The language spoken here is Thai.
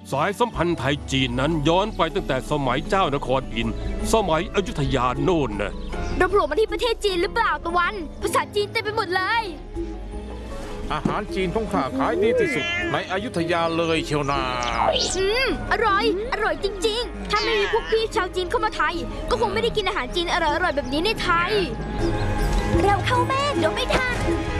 สายสัมพันธ์ไทยจีนนั้นย้อนไปตั้งแต่สมัยเจ้านครอินทร์สมัยอยุธยาโน่นนะเราโผล่มาที่ประเทศจีนหรือเปล่าตะวันภาษาจีนเต็มไปหมดเลยอาหารจีนของข้าขายดีที่สุดในอยุธยาเลยเชียวนาอร่อยจริงๆถ้าไม่มีพวกพี่ชาวจีนเข้ามาไทยก็คงไม่ได้กินอาหารจีนอร่อยๆแบบนี้ในไทยเร็วเข้าแม่เดี๋ยวไม่ทัน